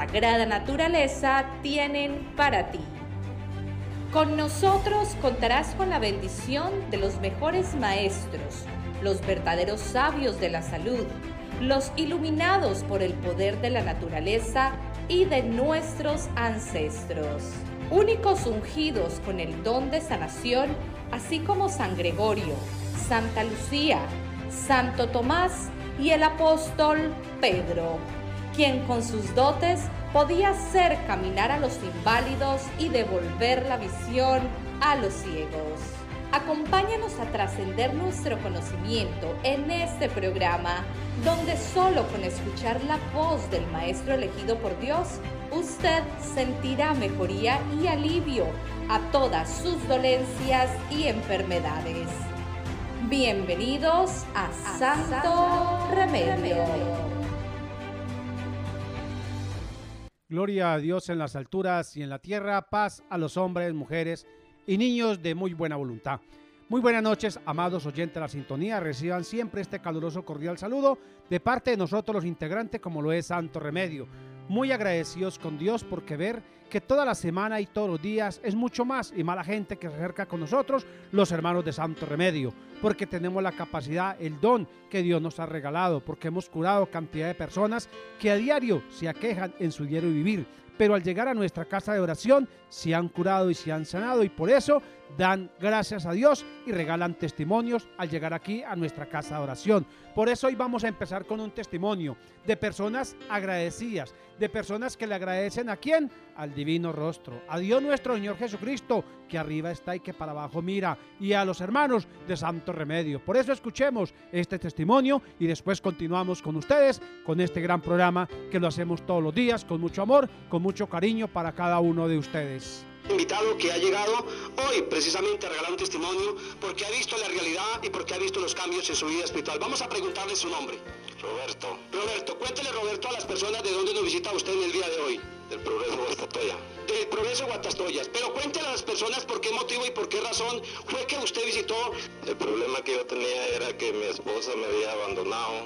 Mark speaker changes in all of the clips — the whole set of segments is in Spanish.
Speaker 1: sagrada naturaleza tienen para ti. Con nosotros contarás con la bendición de los mejores maestros, los verdaderos sabios de la salud, los iluminados por el poder de la naturaleza y de nuestros ancestros, únicos ungidos con el don de sanación, así como San Gregorio, Santa Lucía, Santo Tomás y el apóstol Pedro, quien con sus dotes podía hacer caminar a los inválidos y devolver la visión a los ciegos. Acompáñanos a trascender nuestro conocimiento en este programa, donde solo con escuchar la voz del Maestro elegido por Dios, usted sentirá mejoría y alivio a todas sus dolencias y enfermedades. Bienvenidos a Santo Remedio.
Speaker 2: Gloria a Dios en las alturas y en la tierra, paz a los hombres, mujeres y niños de muy buena voluntad. Muy buenas noches, amados oyentes de la sintonía. Reciban siempre este caluroso, cordial saludo de parte de nosotros los integrantes, como lo es Santo Remedio. Muy agradecidos con Dios porque ver que toda la semana y todos los días es mucho más y mala gente que se acerca con nosotros, los hermanos de Santo Remedio, porque tenemos la capacidad, el don que Dios nos ha regalado, porque hemos curado cantidad de personas que a diario se aquejan en su diario vivir, pero al llegar a nuestra casa de oración se han curado y se han sanado, y por eso dan gracias a Dios y regalan testimonios al llegar aquí a nuestra casa de oración. Por eso hoy vamos a empezar con un testimonio de personas agradecidas, de personas que le agradecen ¿a quién? Al divino rostro, a Dios nuestro Señor Jesucristo, que arriba está y que para abajo mira, y a los hermanos de Santo Remedio. Por eso escuchemos este testimonio y después continuamos con ustedes, con este gran programa que lo hacemos todos los días, con mucho amor, con mucho cariño para cada uno de ustedes.
Speaker 3: Invitado que ha llegado hoy precisamente a regalar un testimonio porque ha visto la realidad y porque ha visto los cambios en su vida espiritual. Vamos a preguntarle su nombre. Roberto, cuéntele, Roberto, a las personas de dónde nos visita usted en el día de hoy.
Speaker 4: Del Progreso Guastatoya.
Speaker 3: Del Progreso Guatastoyas. Pero cuéntele a las personas por qué motivo y por qué razón fue que usted visitó.
Speaker 4: El problema que yo tenía era que mi esposa me había abandonado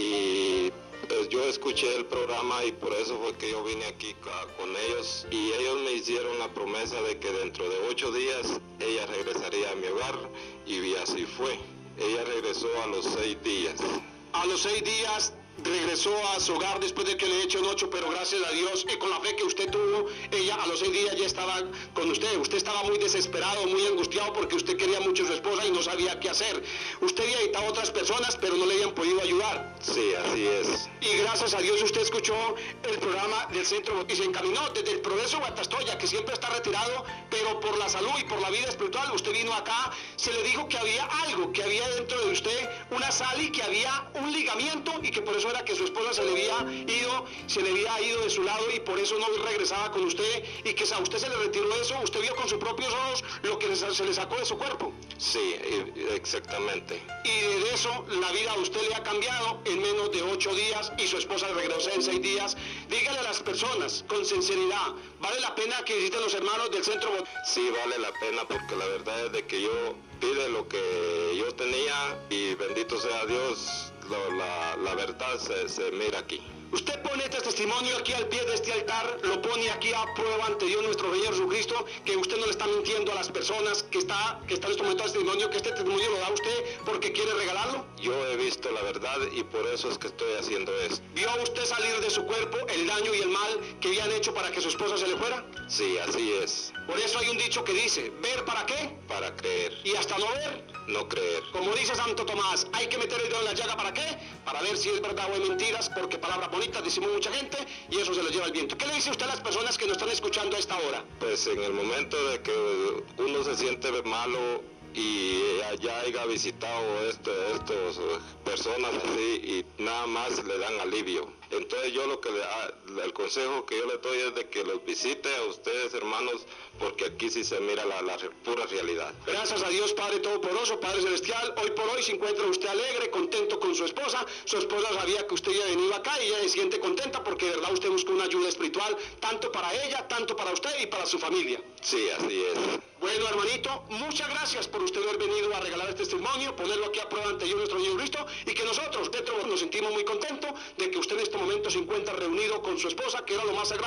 Speaker 4: y pues yo escuché el programa y por eso fue que yo vine aquí con ellos, y ellos me hicieron la promesa de que dentro de 8 días ella regresaría a mi hogar, y así fue. Ella regresó a los 6 días.
Speaker 3: A los 6 días regresó a su hogar después de que le echó 8, pero gracias a Dios y con la fe que usted tuvo, ella a los 6 días ya estaba con usted. Usted estaba muy desesperado, muy angustiado porque usted quería mucho a su esposa y no sabía qué hacer. Usted había invitado a otras personas, pero no le habían podido ayudar.
Speaker 4: Sí, así es.
Speaker 3: Y gracias a Dios usted escuchó el programa del centro y se encaminó desde el Progreso Guatastoya, que siempre está retirado, pero por la salud y por la vida espiritual, usted vino acá, se le dijo que había algo, que había dentro de usted una sal y que había un ligamiento, y que por eso era que su esposa se le había ido de su lado y por eso no regresaba con usted, y que a usted se le retiró eso. Usted vio con sus propios ojos lo que se le sacó de su cuerpo.
Speaker 4: Sí, exactamente.
Speaker 3: Y de eso la vida a usted le ha cambiado en menos de 8 días y su esposa regresó en 6 días. Dígale a las personas con sinceridad, ¿vale la pena que visiten los hermanos del centro?
Speaker 4: Sí, vale la pena, porque la verdad es de que yo pide lo que yo tenía, y bendito sea Dios, la verdad se mira aquí.
Speaker 3: Usted pone este testimonio aquí al pie de este altar, lo pone aquí a prueba ante Dios nuestro Señor Jesucristo, que usted no le está mintiendo a las personas que está en este momento el testimonio, que este testimonio lo da usted porque quiere regalarlo.
Speaker 4: Yo he visto la verdad y por eso es que estoy haciendo esto.
Speaker 3: ¿Vio usted salir de su cuerpo el daño y el mal que habían hecho para que su esposa se le fuera?
Speaker 4: Sí, así es.
Speaker 3: Por eso hay un dicho que dice, ¿ver para qué?
Speaker 4: Para creer.
Speaker 3: Y hasta no ver,
Speaker 4: no creer.
Speaker 3: Como dice Santo Tomás, hay que meter el dedo en la llaga, ¿para qué? Para ver si es verdad o es mentiras, porque palabras bonitas decimos mucha gente y eso se lo lleva el viento. ¿Qué le dice usted a las personas que nos están escuchando a esta hora?
Speaker 4: Pues en el momento de que uno se siente malo y ya haya visitado estos personas así y nada más le dan alivio. Entonces yo el consejo que yo le doy es de que los visite a ustedes, hermanos, porque aquí sí se mira la pura realidad.
Speaker 3: Gracias a Dios, Padre Todopoderoso, Padre Celestial, hoy por hoy se encuentra usted alegre, contento con su esposa sabía que usted había venido acá y ella se siente contenta porque de verdad usted busca una ayuda espiritual, tanto para ella, tanto para usted y para su familia.
Speaker 4: Sí, así es.
Speaker 3: Bueno, hermanito, muchas gracias por usted haber venido a regalar este testimonio, ponerlo aquí a prueba ante Dios nuestro Señor Cristo, y que nosotros, dentro, nos sentimos muy contentos de que usted en este momento se encuentra reunido con su esposa, que era lo más sagrado.